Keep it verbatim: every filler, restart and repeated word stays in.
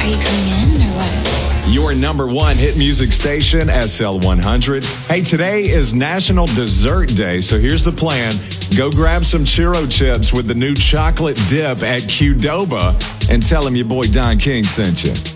Are you coming in or what? Your number one hit music station, S L one hundred. Hey, today is National Dessert Day, so here's the plan. Go grab some churro chips with the new chocolate dip at Qdoba and tell them your boy Don King sent you.